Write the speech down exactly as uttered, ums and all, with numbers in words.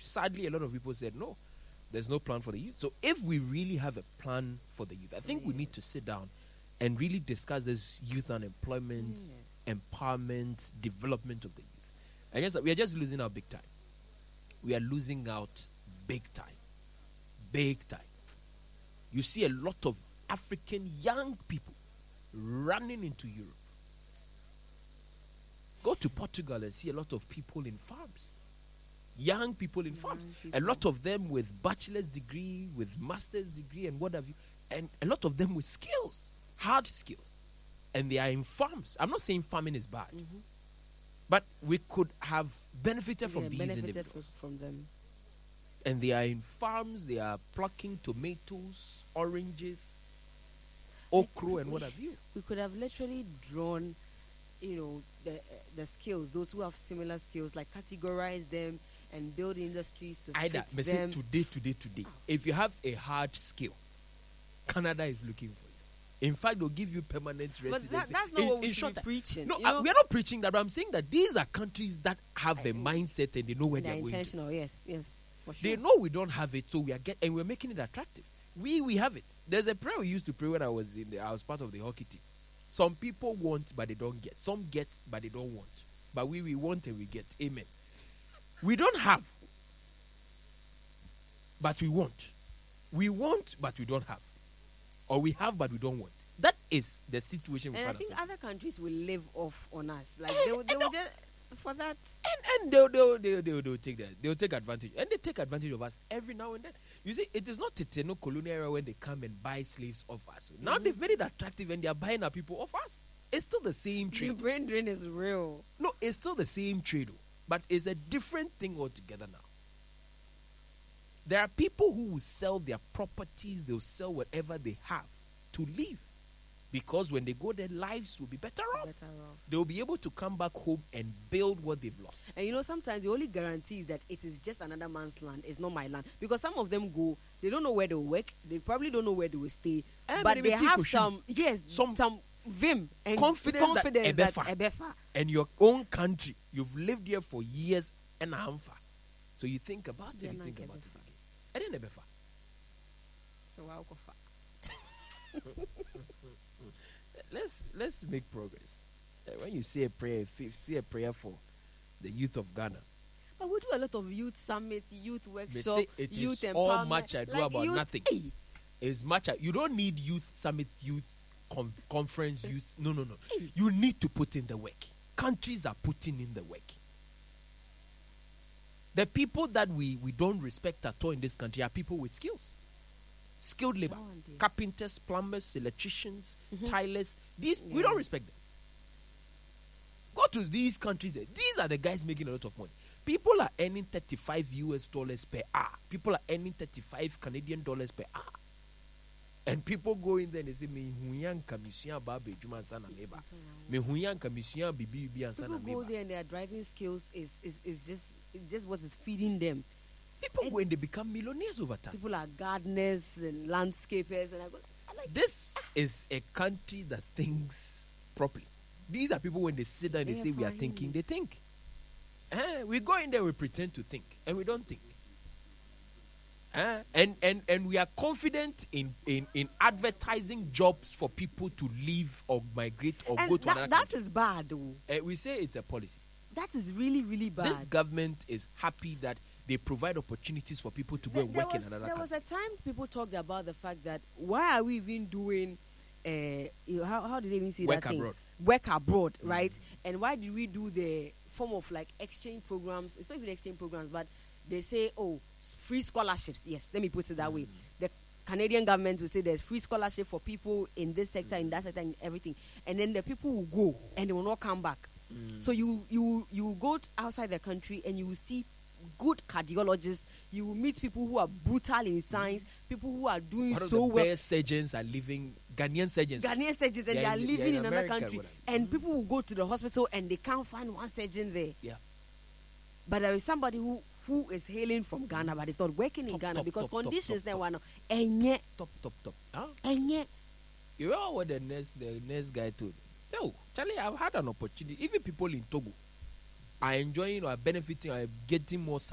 sadly, a lot of people said no. There's no plan for the youth. So if we really have a plan for the youth, I think we need to sit down and really discuss this youth unemployment, yes. empowerment, development of the youth. I guess we are just losing out big time. We are losing out big time. Big time. You see a lot of African young people running into Europe. Go to Portugal and see a lot of people in farms. Young people in young farms. People. A lot of them with bachelor's degree, with master's degree and what have you. And a lot of them with skills, hard skills. And they are in farms. I'm not saying farming is bad. Mm-hmm. But we could have benefited from yeah, these benefited individuals. From them. And they are in farms. They are plucking tomatoes, oranges, okra and what have you. We could have literally drawn, you know, the the skills, those who have similar skills, like categorize them and build industries to Either, fit them. Today, today, today. If you have a hard skill, Canada is looking for you. In fact, they'll give you permanent residency. But that, that's not in, what we in should short, be preaching. No, you uh, know? we are not preaching that. But I'm saying that these are countries that have a mindset and they know where they're they're going to. intentional, yes, yes. For sure. They know we don't have it, so we are get and we're making it attractive. We we have it. There's a prayer we used to pray when I was in the, I was part of the hockey team. Some people want, but they don't get. Some get, but they don't want. But we we want and we get. Amen. We don't have, but we want. We want, but we don't have, or we have, but we don't want. That is the situation. And I think other countries will live off on us. Like they, will- they will just for that. And and they'll they'll they'll, they'll, they'll take that. They'll take advantage, and they take advantage of us every now and then. You see, it is not a no colonial era when they come and buy slaves off us. Now Mm-hmm. they've made it attractive, and they are buying our people off us. It's still the same The trade. brain drain is real. No, it's still the same trade, though, but it's a different thing altogether now. There are people who will sell their properties, they'll sell whatever they have to live. Because when they go, their lives will be better off. Better off. They'll be able to come back home and build what they've lost. And you know, sometimes the only guarantee is that it is just another man's land. It's not my land. Because some of them go, they don't know where they will work. They probably don't know where they will stay. Eh, but but they they have will some, yes, Some some, vim and confidence that confidence that Ebefa. Ebefa. And your own country, you've lived here for years and a half. So you think about it, Yeah, you na think nke about it Ebefa. again. And then Ebefa. So I'll go far. Let's let's make progress. Uh, when you say a prayer, if you say a prayer for the youth of Ghana, But we do a lot of youth summits, youth they workshops, say it youth is empowerment. all much ado Like about youth- nothing. Hey, It's much. You don't need youth summit, youth con- conference, youth. No, no, no. Hey. You need to put in the work. Countries are putting in the work. The people that we, we don't respect at all in this country are people with skills. Skilled labor. Oh, dear. Carpenters, plumbers, electricians, Mhm. tilers. These we Yeah. don't respect them. Go to these countries. eh, These are the guys making a lot of money. People are earning thirty-five U S dollars per hour. People are earning thirty-five Canadian dollars per hour. And people go in there and they say, "Me huyan kamisua babe juma ansana meba. Me huyan kamisua bibi bibi ansana people go meba." there and their driving skills is is, is just it's just what is feeding them. People and- go and they become millionaires over time. People are gardeners and landscapers, and I go, I like This is a country that thinks properly. These are people when they sit down and they Yeah, say we are fine. thinking, they think. Eh, we go in there, we pretend to think, and we don't think. Eh, and, and and we are confident in, in, in advertising jobs for people to leave or migrate or and go to that, another that country. is bad, though. Eh, we say it's a policy. That is really, really bad. This government is happy that they provide opportunities for people to go There- and there work was, in another there country. was a time people talked about the fact that why are we even doing, uh, you know, how, how did they even say Work that thing? abroad. Work abroad, right? And why did we do the form of like exchange programs? It's not even exchange programs, but they say, oh, free scholarships. Yes, let me put it that way. The Canadian government will say there's free scholarship for people in this sector, in that sector, in everything. And then the people will go and they will not come back. So you you you go t- outside the country and you will see good cardiologists. You will meet people who are brutal in science, people who are doing One of so the well. best surgeons are living, Ghanaian surgeons. Ghanaian surgeons, and They're they are in- living they're in in another America, country, whatever. and people will go to the hospital and they can't find one surgeon there. Yeah. But there is somebody who who is hailing from Ghana, but is not working in Top, Ghana top, because top, top, conditions top, there top. were no. Enye, Top, top, top. Huh? enye. You know what the next the next guy told me? So, Charlie, I've had an opportunity. Even people in Togo are enjoying or are benefiting or are getting more